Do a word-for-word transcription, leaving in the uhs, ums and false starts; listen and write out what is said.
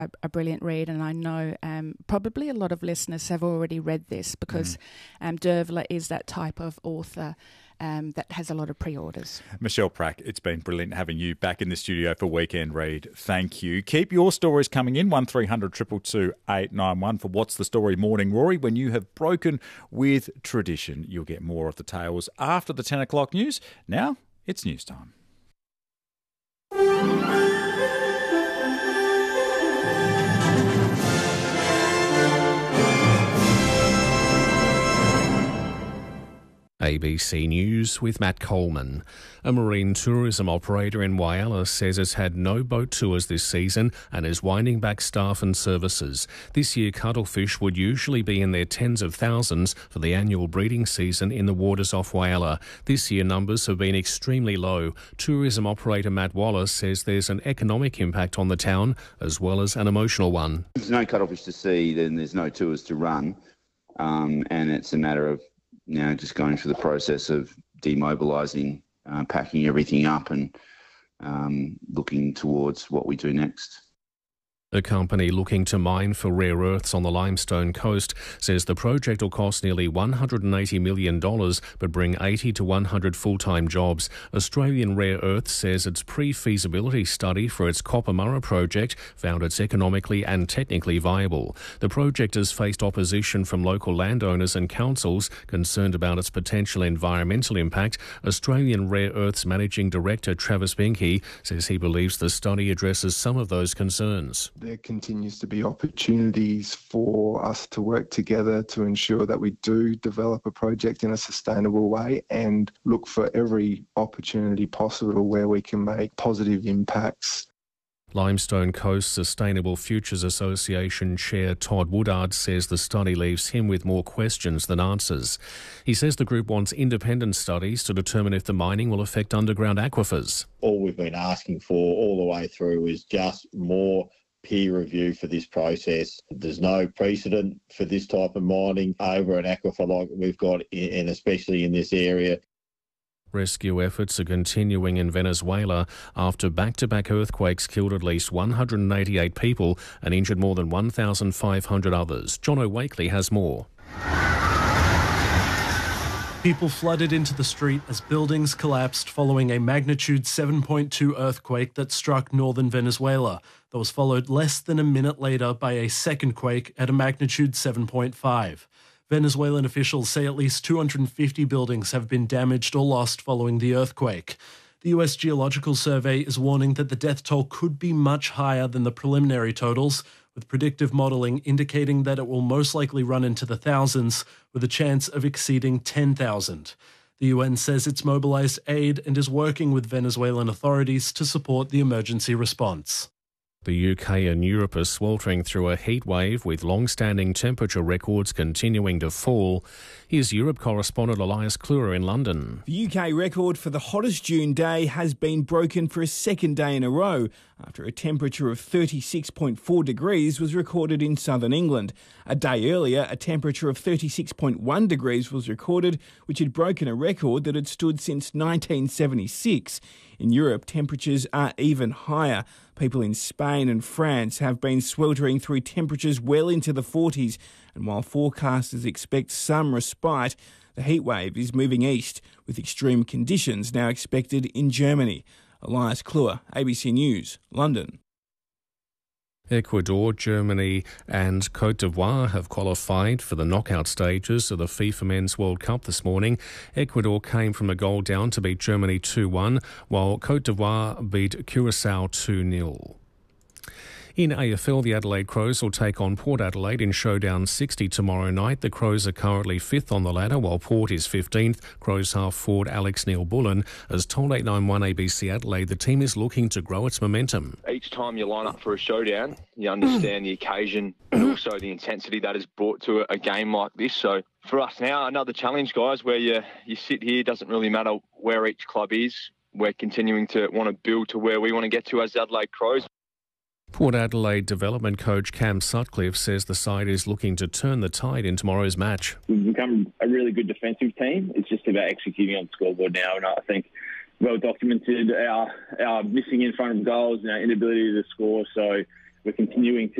a, a brilliant read, and I know um, probably a lot of listeners have already read this because mm. um, Dervla is that type of author Um, that has a lot of pre-orders. Michelle Prack, it's been brilliant having you back in the studio for Weekend Read. Thank you. Keep your stories coming in, one three hundred two two two eight nine one for What's the Story Morning Rory. When you have broken with tradition, you'll get more of the tales after the ten o'clock news. Now it's news time. A B C News with Matt Coleman. A marine tourism operator in Whyalla says it's had no boat tours this season and is winding back staff and services. This year, cuttlefish would usually be in their tens of thousands for the annual breeding season in the waters off Whyalla. This year, numbers have been extremely low. Tourism operator Matt Wallace says there's an economic impact on the town as well as an emotional one. If there's no cuttlefish to see, then there's no tours to run, um, and it's a matter of now just going through the process of demobilising, uh, packing everything up and um, looking towards what we do next. A company looking to mine for rare earths on the Limestone Coast says the project will cost nearly one hundred eighty million dollars but bring eighty to one hundred full-time jobs. Australian Rare Earths says its pre-feasibility study for its Coppermurra project found it's economically and technically viable. The project has faced opposition from local landowners and councils concerned about its potential environmental impact. Australian Rare Earths Managing Director Travis Binky says he believes the study addresses some of those concerns. There continues to be opportunities for us to work together to ensure that we do develop a project in a sustainable way and look for every opportunity possible where we can make positive impacts. Limestone Coast Sustainable Futures Association Chair Todd Woodard says the study leaves him with more questions than answers. He says the group wants independent studies to determine if the mining will affect underground aquifers. All we've been asking for all the way through is just more peer review for this process. There's no precedent for this type of mining over an aquifer like we've got, and especially in this area. Rescue efforts are continuing in Venezuela after back-to-back earthquakes killed at least one hundred eighty-eight people and injured more than one thousand five hundred others. John O'Wakely has more. People flooded into the street as buildings collapsed following a magnitude seven point two earthquake that struck northern Venezuela. That was followed less than a minute later by a second quake at a magnitude seven point five. Venezuelan officials say at least two hundred fifty buildings have been damaged or lost following the earthquake. The U S Geological Survey is warning that the death toll could be much higher than the preliminary totals, with predictive modelling indicating that it will most likely run into the thousands, with a chance of exceeding ten thousand. The U N says it's mobilised aid and is working with Venezuelan authorities to support the emergency response. The U K and Europe are sweltering through a heat wave with long-standing temperature records continuing to fall. Here's Europe correspondent Elias Kluwer in London. The U K record for the hottest June day has been broken for a second day in a row after a temperature of thirty-six point four degrees was recorded in southern England. A day earlier, a temperature of thirty-six point one degrees was recorded, which had broken a record that had stood since nineteen seventy-six. In Europe, temperatures are even higher. People in Spain and France have been sweltering through temperatures well into the forties, and while forecasters expect some respite, the heatwave is moving east, with extreme conditions now expected in Germany. Elias Kluwer, A B C News, London. Ecuador, Germany and Côte d'Ivoire have qualified for the knockout stages of the FIFA Men's World Cup this morning. Ecuador came from a goal down to beat Germany two one, while Côte d'Ivoire beat Curaçao two nil. In A F L, the Adelaide Crows will take on Port Adelaide in Showdown sixty tomorrow night. The Crows are currently fifth on the ladder, while Port is fifteenth. Crows half forward Alex Neil-Bullen has told eight ninety-one A B C Adelaide the team is looking to grow its momentum. Each time you line up for a showdown, you understand the occasion and also the intensity that is brought to a game like this. So for us now, another challenge, guys, where you, you sit here, doesn't really matter where each club is. We're continuing to want to build to where we want to get to as Adelaide Crows. Port Adelaide development coach Cam Sutcliffe says the side is looking to turn the tide in tomorrow's match. We've become a really good defensive team. It's just about executing on the scoreboard now, and I think well documented our our missing in front of goals and our inability to score. So we're continuing to